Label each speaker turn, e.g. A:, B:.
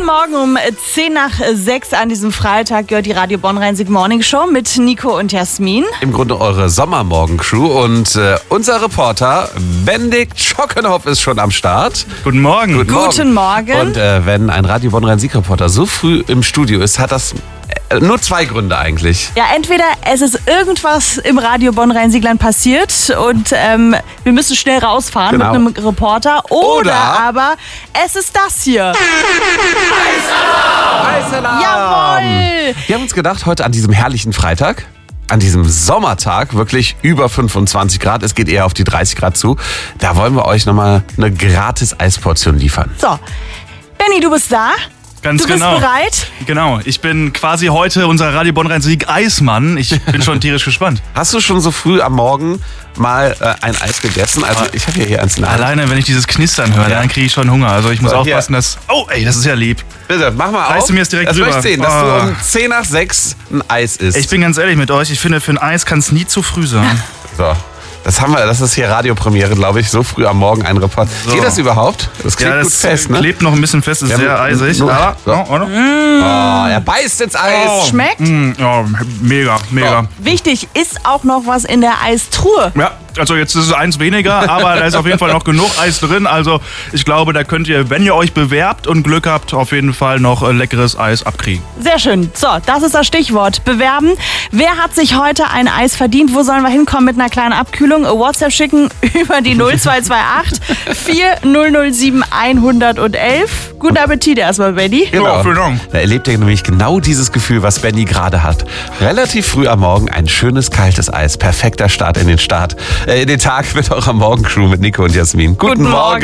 A: Morgen um 5:10 an diesem Freitag gehört die Radio Bonn-Rhein-Sieg Morning Show mit Nico und Jasmin.
B: Im Grunde eure Sommermorgen-Crew und unser Reporter Bendik Tschockenhoff ist schon am Start.
C: Guten Morgen.
A: Guten Morgen.
B: Und wenn ein Radio Bonn-Rhein-Sieg-Reporter so früh im Studio ist, hat das nur zwei Gründe eigentlich.
A: Ja, entweder es ist irgendwas im Radio Bonn-Rhein-Siegland passiert und wir müssen schnell rausfahren mit einem Reporter. Oder aber es ist das hier.
B: Eisalarm!
A: Jawohl!
B: Wir haben uns gedacht, heute an diesem herrlichen Freitag, an diesem Sommertag, wirklich über 25 Grad, es geht eher auf die 30 Grad zu, da wollen wir euch nochmal eine gratis Eisportion liefern.
A: So, Benni, du bist da?
C: Ganz
A: Du bist
C: genau.
A: bereit?
C: Genau, ich bin quasi heute unser Radio Bonn-Rhein-Sieg Eismann. Ich bin schon tierisch gespannt.
B: Hast du schon so früh am Morgen mal ein Eis gegessen? Also ich habe hier eins in der Hand.
C: Alleine, wenn ich dieses Knistern höre, dann kriege ich schon Hunger. Also ich muss
B: So,
C: aufpassen, dass... Oh, ey, das ist ja lieb.
B: Bitte, mach mal auf.
C: Reißt du mir das direkt
B: das
C: rüber?
B: möchte ich sehen, dass du um 10 nach 6 ein Eis isst.
C: Ich bin ganz ehrlich mit euch, ich finde, für ein Eis kann es nie zu früh sein.
B: So, das ist hier Radiopremiere, glaube ich, so früh am Morgen ein Report.
C: So.
B: Geht das überhaupt? Das klebt
C: Ja,
B: gut
C: das
B: fest, ne?
C: klebt noch ein bisschen fest, ist sehr eisig.
B: nur-
C: Aber,
B: so.
C: oder?
B: Oh, er beißt ins Eis.
A: Schmeckt?
C: Ja, mega.
A: Wichtig, ist auch noch was in der Eistruhe.
C: Ja, also jetzt ist es eins weniger, aber da ist auf jeden Fall noch genug Eis drin. Also ich glaube, da könnt ihr, wenn ihr euch bewerbt und Glück habt, auf jeden Fall noch leckeres Eis abkriegen.
A: Sehr schön. So, das ist das Stichwort. Bewerben. Wer hat sich heute ein Eis verdient? Wo sollen wir hinkommen mit einer kleinen Abkühlung? WhatsApp schicken über die 0228 4007 111. Guten Appetit erstmal, Benni.
B: Genau.
C: Ja, vielen Dank.
B: Da erlebt ihr nämlich genau dieses Gefühl, was Benni gerade hat. Relativ früh am Morgen ein schönes, kaltes Eis. Perfekter Start in den Tag mit eurer Morgencrew mit Nico und Jasmin. Guten Morgen.